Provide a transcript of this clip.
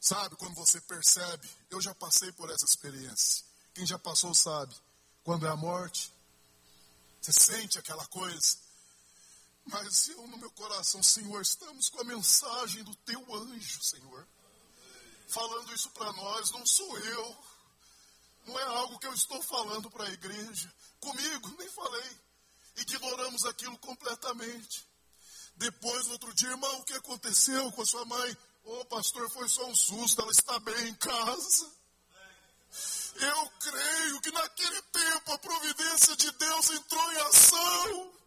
Sabe, quando você percebe, eu já passei por essa experiência. Quem já passou sabe, quando é a morte, você sente aquela coisa. Mas eu no meu coração, Senhor, estamos com a mensagem do teu anjo, Senhor. Falando isso para nós, não sou eu. Não é algo que eu estou falando para a igreja. Comigo, nem falei. Ignoramos aquilo completamente. Depois, no outro dia, irmão, o que aconteceu com a sua mãe? Ô, pastor, foi só um susto, ela está bem em casa. Eu creio que naquele tempo a providência de Deus entrou em ação.